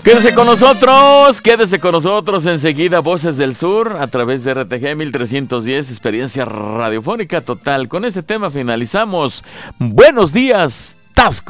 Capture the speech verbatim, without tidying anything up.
Quédese con nosotros, quédese con nosotros enseguida, Voces del Sur, a través de R T G mil trescientos diez, experiencia radiofónica total. Con este tema finalizamos. Buenos días, Tasco.